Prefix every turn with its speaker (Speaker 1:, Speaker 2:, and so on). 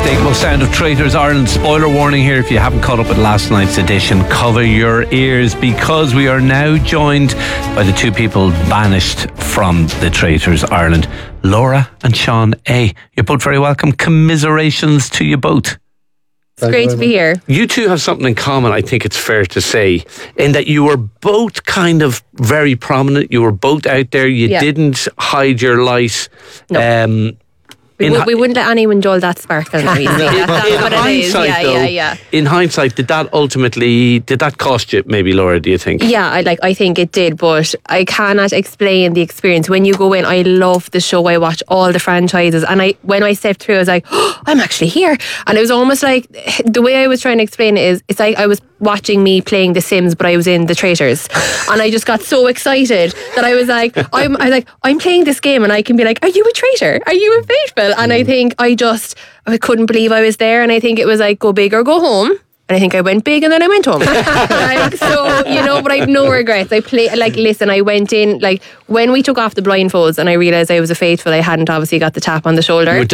Speaker 1: unmistakable sound of Traitors Ireland. Spoiler warning here if you haven't caught up with last night's edition. Cover your ears because we are now joined by the two people banished from the Traitors Ireland, Laura and Sean A. You're both very welcome. Commiserations to you both.
Speaker 2: It's great to be here.
Speaker 1: You two have something in common, I think it's fair to say, in that you were both kind of very prominent. You were both out there. You didn't hide your light.
Speaker 2: No. We wouldn't let anyone dull that sparkle. That's what it is. Yeah.
Speaker 1: In hindsight, did that cost you maybe, Laura, do you think?
Speaker 2: Yeah, I think it did, but I cannot explain the experience. When you go in, I love the show. I watch all the franchises, and when I stepped through, I was like, oh, I'm actually here. And it was almost like, the way I was trying to explain it is, it's like I was watching me playing The Sims, but I was in The Traitors. And I just got so excited that I was like, I'm playing this game, and I can be like, are you a traitor? Are you a faithful? And I think I couldn't believe I was there. And I think it was like, go big or go home. And I think I went big and then I went home. But I have no regrets. I went in, when we took off the blindfolds and I realised I was a faithful, I hadn't obviously got the tap on the shoulder.